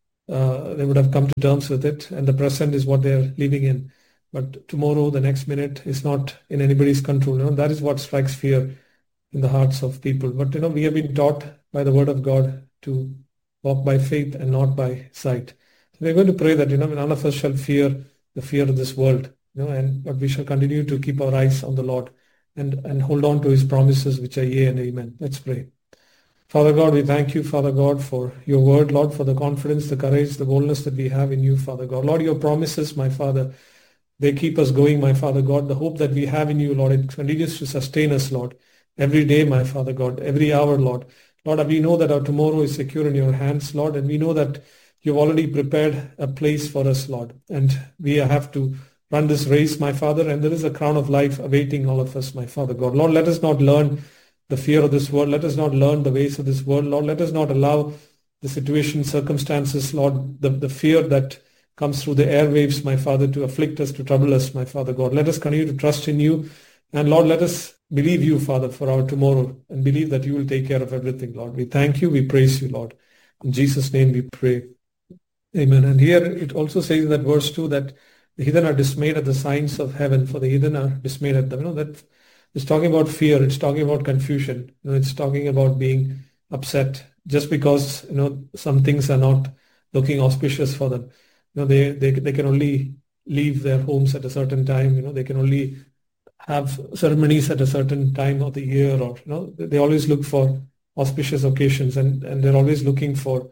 They would have come to terms with it, and the present is what they're living in. But tomorrow, the next minute is not in anybody's control. That is what strikes fear in the hearts of people. But we have been taught by the Word of God to walk by faith and not by sight. So we're going to pray that none of us shall fear the fear of this world. But we shall continue to keep our eyes on the Lord and hold on to His promises, which are yea and amen. Let's pray. Father God, we thank you, Father God, for your word, Lord, for the confidence, the courage, the boldness that we have in you, Father God. Lord, your promises, my Father, they keep us going, my Father God. The hope that we have in you, Lord, it continues to sustain us, Lord, every day, my Father God, every hour, Lord. Lord, we know that our tomorrow is secure in your hands, Lord, and we know that you've already prepared a place for us, Lord. And we have to run this race, my Father, and there is a crown of life awaiting all of us, my Father God. Lord, let us not learn the fear of this world. Let us not learn the ways of this world. Lord, let us not allow the situation, circumstances, Lord, the fear that comes through the airwaves, my Father, to afflict us, to trouble us, my Father God. Let us continue to trust in you. And Lord, let us believe you, Father, for our tomorrow and believe that you will take care of everything, Lord. We thank you. We praise you, Lord. In Jesus' name we pray. Amen. And here it also says in that verse 2 that the heathen are dismayed at the signs of heaven, for the heathen are dismayed at them. That it's talking about fear. It's talking about confusion. It's talking about being upset just because, some things are not looking auspicious for them. They can only leave their homes at a certain time. They can only have ceremonies at a certain time of the year, or they always look for auspicious occasions, and they're always looking for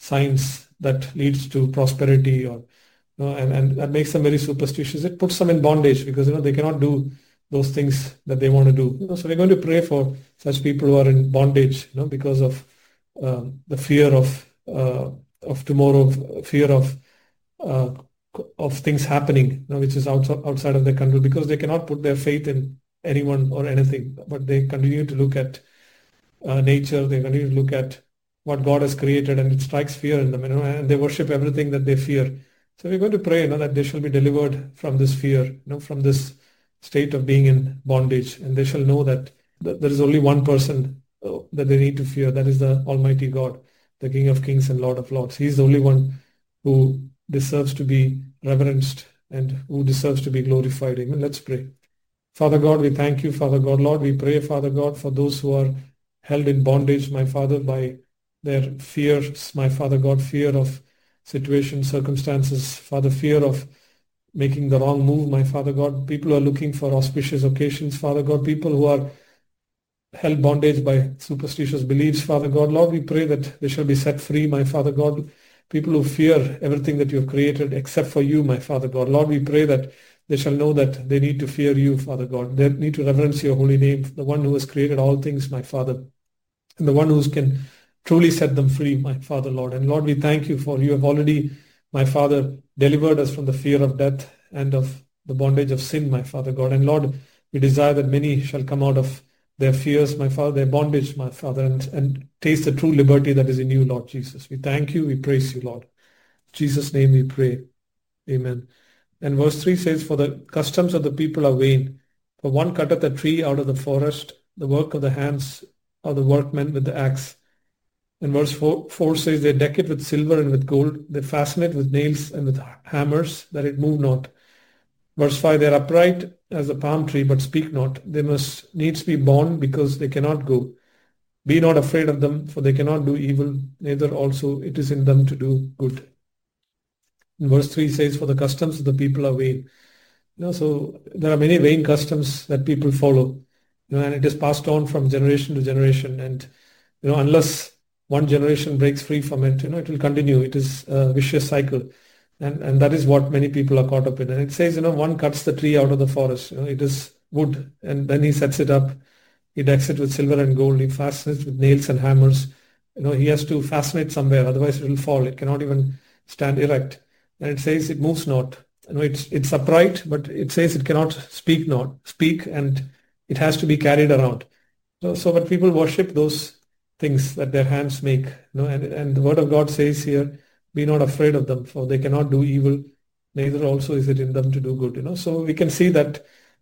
signs that leads to prosperity, or and that makes them very superstitious. It puts them in bondage because they cannot do those things that they want to do. So we're going to pray for such people who are in bondage, because of the fear of tomorrow, fear of things happening, which is outside of their control, because they cannot put their faith in anyone or anything, but they continue to look at nature, they continue to look at what God has created, and it strikes fear in them, and they worship everything that they fear. So we're going to pray, that they shall be delivered from this fear, from this state of being in bondage, and they shall know that there is only one person that they need to fear. That is the Almighty God, the King of Kings and Lord of Lords. He's the only one who deserves to be reverenced and who deserves to be glorified. Amen. Let's pray. Father God, we thank you, Father God. Lord, we pray, Father God, for those who are held in bondage, my Father, by their fears, my Father God, fear of situations, circumstances, Father, fear of making the wrong move, my Father God. People who are looking for auspicious occasions, Father God. People who are held bondage by superstitious beliefs, Father God. Lord, we pray that they shall be set free, my Father God. People who fear everything that you have created except for you, my Father God. Lord, we pray that they shall know that they need to fear you, Father God. They need to reverence your holy name, the one who has created all things, my Father, and the one who can truly set them free, my Father, Lord. And Lord, we thank you for you have already, my Father, delivered us from the fear of death and of the bondage of sin, my Father God. And Lord, we desire that many shall come out of their fears, my Father, their bondage, my Father, and taste the true liberty that is in you, Lord Jesus. We thank you, we praise you, Lord. In Jesus' name we pray. Amen. And verse 3 says, for the customs of the people are vain. For one cutteth a tree out of the forest, the work of the hands of the workmen with the axe. And verse 4 says, they deck it with silver and with gold. They fasten it with nails and with hammers, that it move not. Verse 5, they are upright as the palm tree, but speak not. They must needs be born, because they cannot go. Be not afraid of them, for they cannot do evil, neither also it is in them to do good. And verse 3 says, for the customs of the people are vain. So there are many vain customs that people follow, and it is passed on from generation to generation. And, unless one generation breaks free from it, it will continue. It is a vicious cycle. And that is what many people are caught up in. And it says, one cuts the tree out of the forest. It is wood, and then he sets it up. He decks it with silver and gold. He fastens it with nails and hammers. He has to fasten it somewhere, otherwise it will fall. It cannot even stand erect. And it says it moves not. It's upright, but it says it cannot speak, and it has to be carried around. But people worship those things that their hands make. And the word of God says here, be not afraid of them, for they cannot do evil, neither also is it in them to do good. So we can see that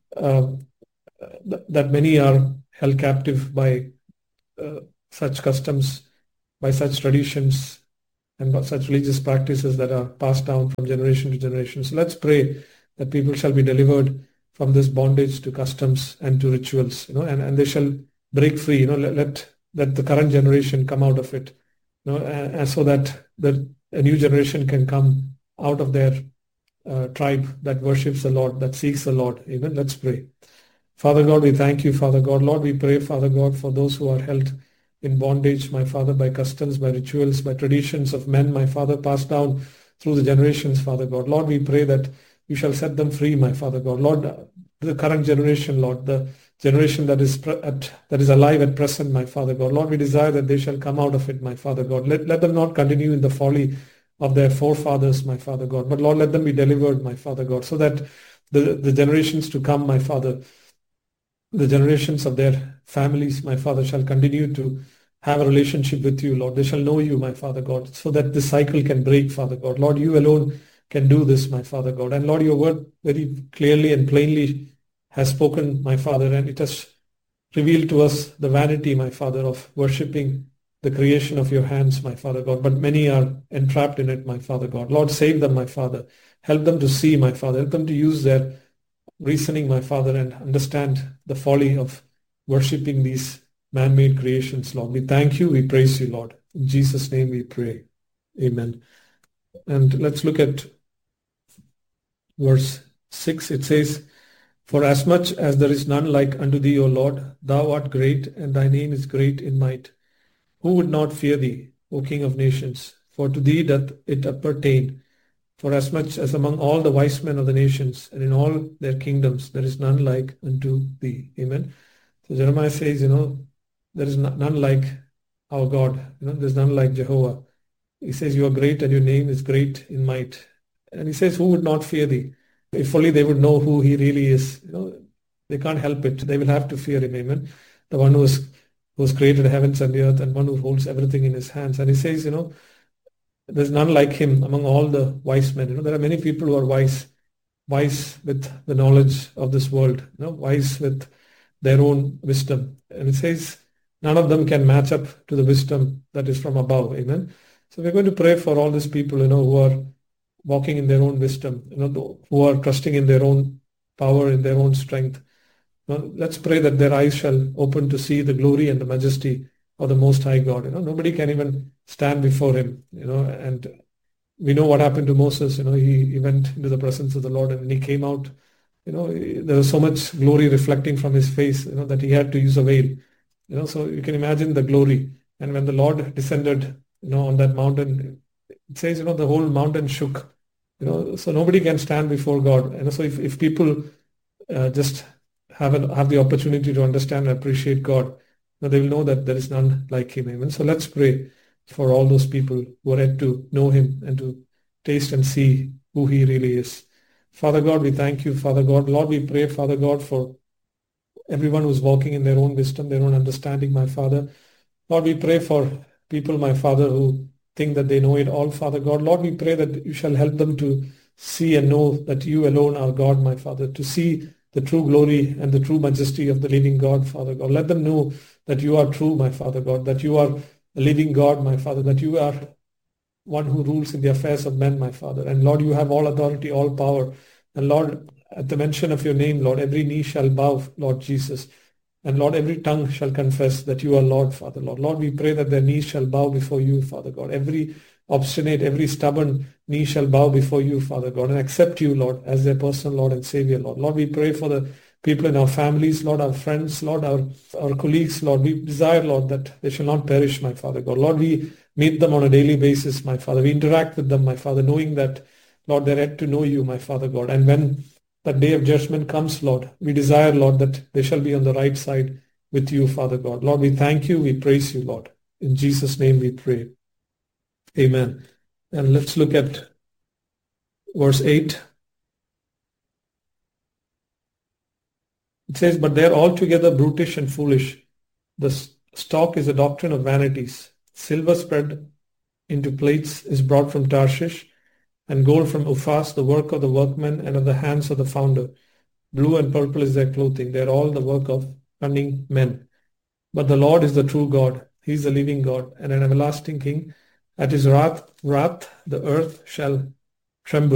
that many are held captive by such customs, by such traditions, and by such religious practices that are passed down from generation to generation. So let's pray that people shall be delivered from this bondage to customs and to rituals, and they shall break free. Let the current generation come out of it, and so that a new generation can come out of their tribe that worships the Lord, that seeks the Lord. Amen. Let's pray. Father God, we thank you, Father God. Lord, we pray, Father God, for those who are held in bondage, my Father, by customs, by rituals, by traditions of men, my Father, passed down through the generations, Father God. Lord, we pray that you shall set them free, my Father God. Lord, the current generation, Lord, the generation that is alive at present, my Father God. Lord, we desire that they shall come out of it, my Father God. Let them not continue in the folly of their forefathers, my Father God. But Lord, let them be delivered, my Father God, so that the generations to come, my Father, the generations of their families, my Father, shall continue to have a relationship with you, Lord. They shall know you, my Father God, so that this cycle can break, Father God. Lord, you alone can do this, my Father God. And Lord, your word very clearly and plainly has spoken, my Father, and it has revealed to us the vanity, my Father, of worshipping the creation of your hands, my Father God. But many are entrapped in it, my Father God. Lord, save them, my Father. Help them to see, my Father. Help them to use their reasoning, my Father, and understand the folly of worshipping these man-made creations, Lord. We thank you. We praise you, Lord. In Jesus' name we pray. Amen. And let's look at verse 6. It says, for as much as there is none like unto thee, O Lord, thou art great, and thy name is great in might. Who would not fear thee, O King of nations? For to thee doth it appertain. For as much as among all the wise men of the nations and in all their kingdoms, there is none like unto thee. Amen. So Jeremiah says, there is none like our God. There's none like Jehovah. He says, you are great and your name is great in might. And he says, who would not fear thee? If only they would know who he really is. They can't help it. They will have to fear him. Amen. The one who has created heavens and the earth, and one who holds everything in his hands. And he says, there's none like him among all the wise men. There are many people who are wise with the knowledge of this world, wise with their own wisdom. And it says, none of them can match up to the wisdom that is from above. Amen. So we're going to pray for all these people, who are walking in their own wisdom, who are trusting in their own power, in their own strength. Let's pray that their eyes shall open to see the glory and the majesty of the Most High God. Nobody can even stand before him, and we know what happened to Moses. He went into the presence of the Lord, and when he came out, there was so much glory reflecting from his face, that he had to use a veil. So you can imagine the glory. And when the Lord descended, on that mountain, it says, the whole mountain shook. So nobody can stand before God. And so if people just have the opportunity to understand and appreciate God, they will know that there is none like him. Amen. So let's pray for all those people who are yet to know him and to taste and see who he really is. Father God, we thank you, Father God. Lord, we pray, Father God, for everyone who's walking in their own wisdom, their own understanding, my Father. Lord, we pray for people, my Father, who think that they know it all, Father God. Lord, we pray that you shall help them to see and know that you alone are God, my Father, to see the true glory and the true majesty of the living God, Father God. Let them know that you are true, my Father God, that you are the living God, my Father, that you are one who rules in the affairs of men, my Father. And Lord, you have all authority, all power. And Lord, at the mention of your name, Lord, every knee shall bow, Lord Jesus. And Lord, every tongue shall confess that you are Lord, Father, Lord. Lord, we pray that their knees shall bow before you, Father God. Every obstinate, every stubborn knee shall bow before you, Father God, and accept you, Lord, as their personal Lord and Savior, Lord. Lord, we pray for the people in our families, Lord, our friends, Lord, our colleagues, Lord. We desire, Lord, that they shall not perish, my Father God. Lord, we meet them on a daily basis, my Father. We interact with them, my Father, knowing that, Lord, they're yet to know you, my Father God. And when that day of judgment comes, Lord, we desire, Lord, that they shall be on the right side with you, Father God. Lord, we thank you, we praise you, Lord. In Jesus' name we pray. Amen. And let's look at verse 8. It says, but they are altogether brutish and foolish. The stock is a doctrine of vanities. Silver spread into plates is brought from Tarshish, and gold from Uphaz, the work of the workmen and of the hands of the founder. Blue and purple is their clothing. They are all the work of cunning men. But the Lord is the true God. He is the living God and an everlasting King. At his wrath, the earth shall tremble.